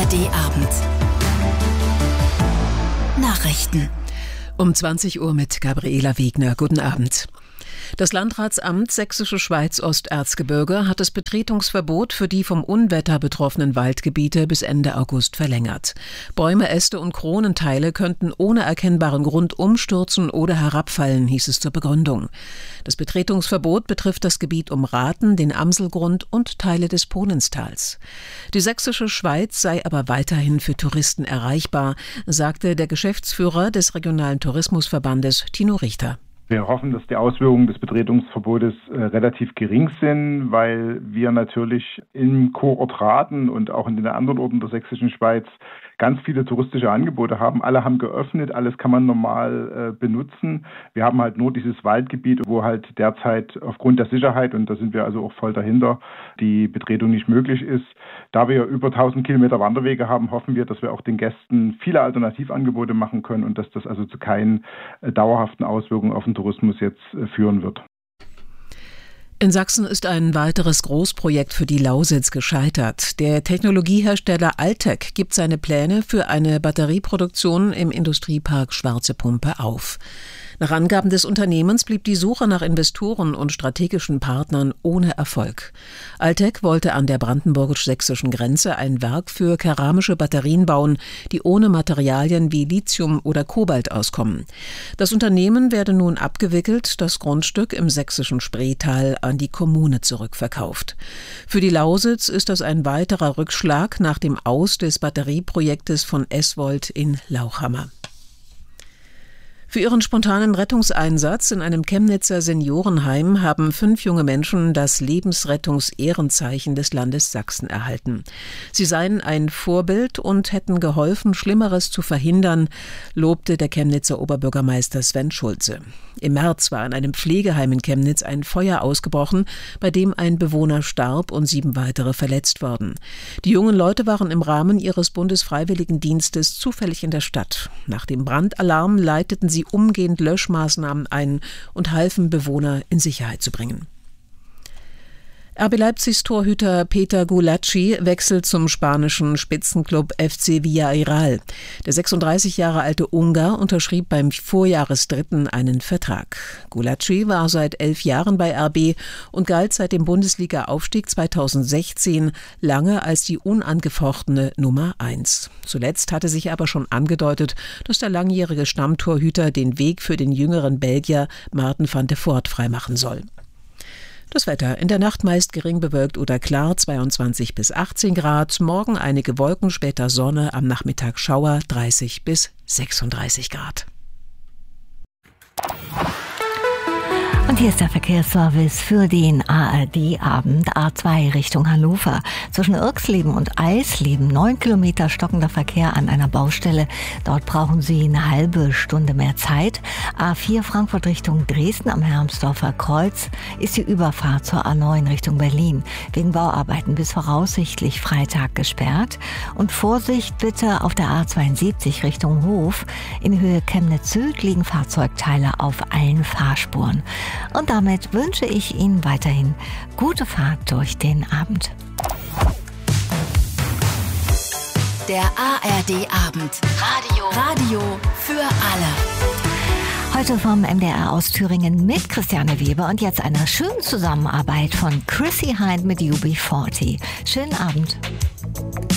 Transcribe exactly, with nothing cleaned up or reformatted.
D-Abend. Nachrichten. Um zwanzig Uhr mit Gabriela Wegner. Guten Abend. Das Landratsamt Sächsische Schweiz-Osterzgebirge hat das Betretungsverbot für die vom Unwetter betroffenen Waldgebiete bis Ende August verlängert. Bäume, Äste und Kronenteile könnten ohne erkennbaren Grund umstürzen oder herabfallen, hieß es zur Begründung. Das Betretungsverbot betrifft das Gebiet um Rathen, den Amselgrund und Teile des Polenstals. Die Sächsische Schweiz sei aber weiterhin für Touristen erreichbar, sagte der Geschäftsführer des Regionalen Tourismusverbandes Tino Richter. Wir hoffen, dass die Auswirkungen des Betretungsverbotes äh, relativ gering sind, weil wir natürlich im Kurort Rathen und auch in den anderen Orten der Sächsischen Schweiz ganz viele touristische Angebote haben. Alle haben geöffnet, alles kann man normal äh, benutzen. Wir haben halt nur dieses Waldgebiet, wo halt derzeit aufgrund der Sicherheit, und da sind wir also auch voll dahinter, die Betretung nicht möglich ist. Da wir über tausend Kilometer Wanderwege haben, hoffen wir, dass wir auch den Gästen viele Alternativangebote machen können und dass das also zu keinen äh, dauerhaften Auswirkungen auf den Tourismus jetzt äh, führen wird. In Sachsen ist ein weiteres Großprojekt für die Lausitz gescheitert. Der Technologiehersteller Altec gibt seine Pläne für eine Batterieproduktion im Industriepark Schwarze Pumpe auf. Nach Angaben des Unternehmens blieb die Suche nach Investoren und strategischen Partnern ohne Erfolg. Altec wollte an der brandenburgisch-sächsischen Grenze ein Werk für keramische Batterien bauen, die ohne Materialien wie Lithium oder Kobalt auskommen. Das Unternehmen werde nun abgewickelt, das Grundstück im sächsischen Spreetal an die Kommune zurückverkauft. Für die Lausitz ist das ein weiterer Rückschlag nach dem Aus des Batterieprojektes von Eswold in Lauchhammer. Für ihren spontanen Rettungseinsatz in einem Chemnitzer Seniorenheim haben fünf junge Menschen das Lebensrettungs-Ehrenzeichen des Landes Sachsen erhalten. Sie seien ein Vorbild und hätten geholfen, Schlimmeres zu verhindern, lobte der Chemnitzer Oberbürgermeister Sven Schulze. Im März war in einem Pflegeheim in Chemnitz ein Feuer ausgebrochen, bei dem ein Bewohner starb und sieben weitere verletzt wurden. Die jungen Leute waren im Rahmen ihres Bundesfreiwilligendienstes zufällig in der Stadt. Nach dem Brandalarm leiteten sie umgehend Löschmaßnahmen ein und halfen, Bewohner in Sicherheit zu bringen. R B Leipzigs Torhüter Peter Gulacsi wechselt zum spanischen Spitzenklub F C Villarreal. Der sechsunddreißig Jahre alte Ungar unterschrieb beim Vorjahresdritten einen Vertrag. Gulacsi war seit elf Jahren bei R B und galt seit dem Bundesliga-Aufstieg zweitausendsechzehn lange als die unangefochtene Nummer eins. Zuletzt hatte sich aber schon angedeutet, dass der langjährige Stammtorhüter den Weg für den jüngeren Belgier Maarten van de Voort freimachen soll. Das Wetter: in der Nacht meist gering bewölkt oder klar, zweiundzwanzig bis achtzehn Grad. Morgen einige Wolken, später Sonne, am Nachmittag Schauer, dreißig bis sechsunddreißig Grad. Und hier ist der Verkehrsservice für den A R D-Abend. A zwei Richtung Hannover. Zwischen Irxleben und Eisleben neun Kilometer stockender Verkehr an einer Baustelle. Dort brauchen Sie eine halbe Stunde mehr Zeit. A vier Frankfurt Richtung Dresden am Hermsdorfer Kreuz ist die Überfahrt zur A neun Richtung Berlin wegen Bauarbeiten bis voraussichtlich Freitag gesperrt. Und Vorsicht bitte auf der A zweiundsiebzig Richtung Hof. In Höhe Chemnitz Süd liegen Fahrzeugteile auf allen Fahrspuren. Und damit wünsche ich Ihnen weiterhin gute Fahrt durch den Abend. Der A R D-Abend. Radio. Radio für alle. Heute vom M D R aus Thüringen mit Christiane Weber und jetzt einer schönen Zusammenarbeit von Chrissy Hind mit U B vierzig. Schönen Abend.